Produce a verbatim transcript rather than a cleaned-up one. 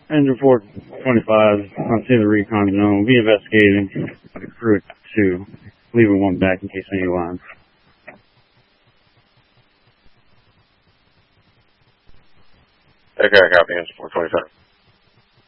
Engine four twenty-five, on to the recon zone. We'll be investigating the crew at two, leaving one back in case any lines. Okay, copy, Engine four twenty-five.